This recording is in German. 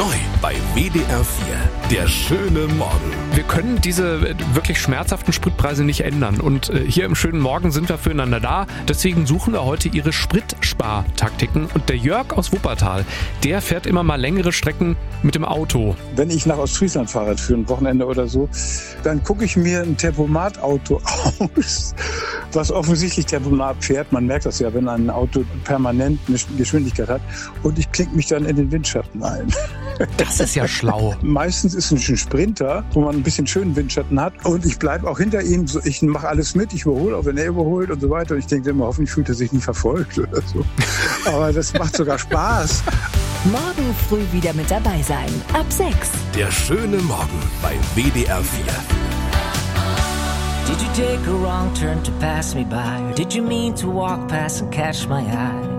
Neu bei WDR 4. Der schöne Morgen. Wir können diese wirklich schmerzhaften Spritpreise nicht ändern. Und hier im schönen Morgen sind wir füreinander da. Deswegen suchen wir heute Ihre Spritspartaktiken. Und der Jörg aus Wuppertal, der fährt immer mal längere Strecken mit dem Auto. Wenn ich nach Ostfriesland fahre für ein Wochenende oder so, dann gucke ich mir ein Tempomat-Auto aus, was offensichtlich Tempomat fährt. Man merkt das ja, wenn ein Auto permanent eine Geschwindigkeit hat. Und ich klinke mich dann in den Windschatten ein. Das ist ja schlau. Meistens ist es ein Sprinter, wo man ein bisschen schönen Windschatten hat. Und ich bleibe auch hinter ihm. Ich mache alles mit. Ich überhole, auch wenn er überholt und so weiter. Und ich denke immer, hoffentlich fühlt er sich nicht verfolgt oder so. Aber das macht sogar Spaß. Morgen früh wieder mit dabei sein. Ab 6. Der schöne Morgen bei WDR 4. Did you take a wrong turn to pass me by? Or did you mean to walk past and catch my eye?